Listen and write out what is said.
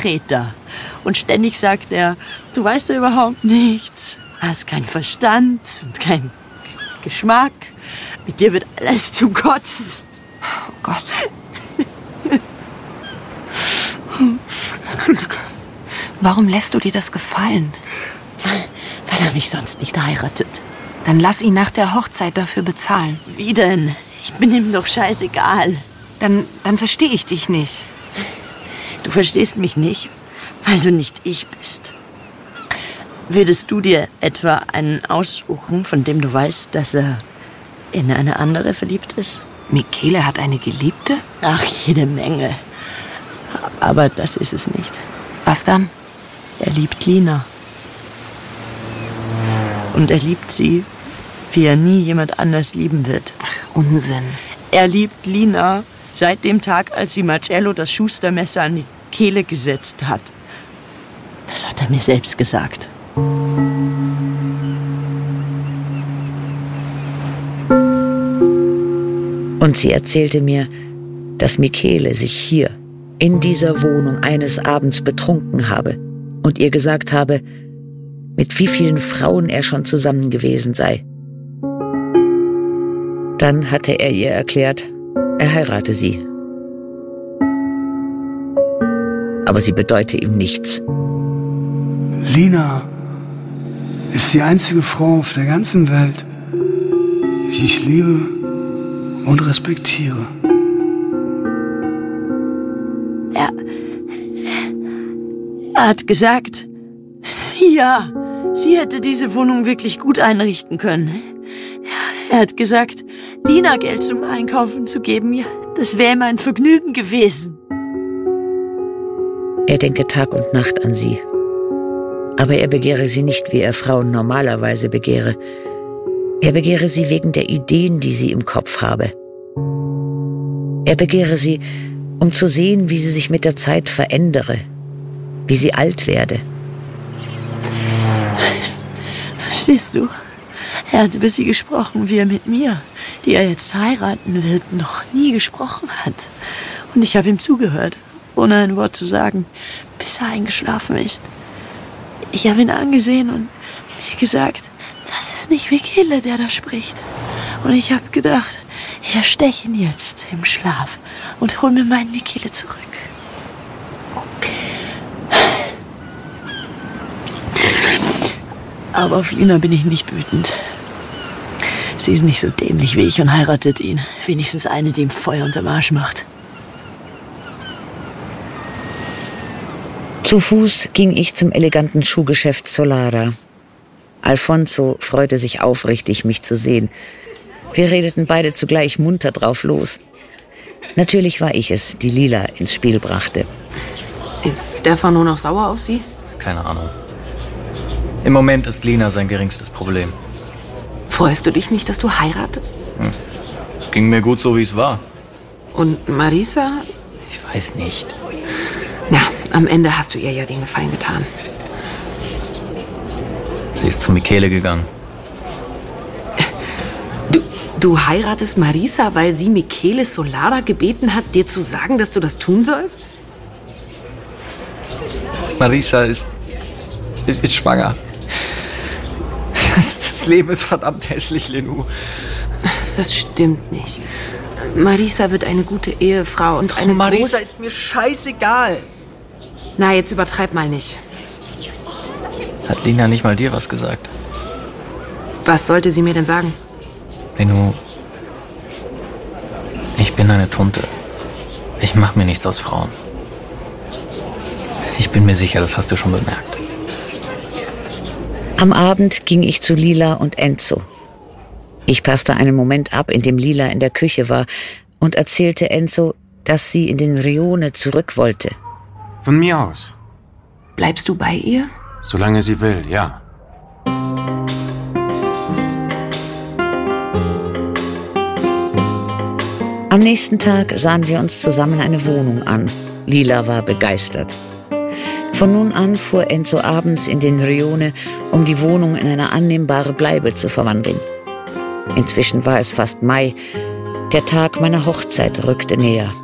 Treter. Und ständig sagt er, du weißt ja überhaupt nichts, hast keinen Verstand und keinen Geschmack. Mit dir wird alles zum Kotzen. Oh Gott. Warum lässt du dir das gefallen? Weil er mich sonst nicht heiratet. Dann lass ihn nach der Hochzeit dafür bezahlen. Wie denn? Ich bin ihm doch scheißegal. Dann verstehe ich dich nicht. Du verstehst mich nicht, weil du nicht ich bist. Würdest du dir etwa einen aussuchen, von dem du weißt, dass er in eine andere verliebt ist? Michele hat eine Geliebte? Ach, jede Menge. Aber das ist es nicht. Was dann? Er liebt Lina. Und er liebt sie, wie er nie jemand anders lieben wird. Ach, Unsinn. Er liebt Lina seit dem Tag, als sie Marcello das Schustermesser an die Kehle gesetzt hat. Das hat er mir selbst gesagt. Und sie erzählte mir, dass Michele sich hier, in dieser Wohnung eines Abends betrunken habe und ihr gesagt habe, mit wie vielen Frauen er schon zusammen gewesen sei. Dann hatte er ihr erklärt, er heirate sie. Aber sie bedeute ihm nichts. Lina ist die einzige Frau auf der ganzen Welt, die ich liebe und respektiere. Er hat gesagt, sie hätte diese Wohnung wirklich gut einrichten können. Er hat gesagt, Lina Geld zum Einkaufen zu geben, ja, das wäre ihm ein Vergnügen gewesen. Er denke Tag und Nacht an sie. Aber er begehre sie nicht, wie er Frauen normalerweise begehre. Er begehre sie wegen der Ideen, die sie im Kopf habe. Er begehre sie, um zu sehen, wie sie sich mit der Zeit verändere, wie sie alt werde. Verstehst du? Er hat über sie gesprochen, wie er mit mir, die er jetzt heiraten wird, noch nie gesprochen hat. Und ich habe ihm zugehört, ohne ein Wort zu sagen, bis er eingeschlafen ist. Ich habe ihn angesehen und mir gesagt, das ist nicht Michele, der da spricht. Und ich habe gedacht, ich ersteche ihn jetzt im Schlaf und hol mir meinen Michele zurück. Aber auf Lina bin ich nicht wütend. Sie ist nicht so dämlich wie ich und heiratet ihn. Wenigstens eine, die ihm Feuer unterm Arsch macht. Zu Fuß ging ich zum eleganten Schuhgeschäft Solara. Alfonso freute sich aufrichtig, mich zu sehen. Wir redeten beide zugleich munter drauf los. Natürlich war ich es, die Lila ins Spiel brachte. Ist Stefano noch sauer auf Sie? Keine Ahnung. Im Moment ist Lina sein geringstes Problem. Freust du dich nicht, dass du heiratest? Es ging mir gut so, wie es war. Und Marisa? Ich weiß nicht. Na, am Ende hast du ihr ja den Gefallen getan. Sie ist zu Michele gegangen. Du heiratest Marisa, weil sie Michele Solara gebeten hat, dir zu sagen, dass du das tun sollst? Marisa ist schwanger. Das Leben ist verdammt hässlich, Lenou. Das stimmt nicht. Marisa wird eine gute Ehefrau und eine Marisa ist mir scheißegal. Na, jetzt übertreib mal nicht. Hat Lina nicht mal dir was gesagt? Was sollte sie mir denn sagen? Lenou, ich bin eine Tunte. Ich mach mir nichts aus Frauen. Ich bin mir sicher, das hast du schon bemerkt. Am Abend ging ich zu Lila und Enzo. Ich passte einen Moment ab, in dem Lila in der Küche war und erzählte Enzo, dass sie in den Rione zurück wollte. Von mir aus. Bleibst du bei ihr? Solange sie will, ja. Am nächsten Tag sahen wir uns zusammen eine Wohnung an. Lila war begeistert. Von nun an fuhr Enzo abends in den Rione, um die Wohnung in eine annehmbare Bleibe zu verwandeln. Inzwischen war es fast Mai. Der Tag meiner Hochzeit rückte näher.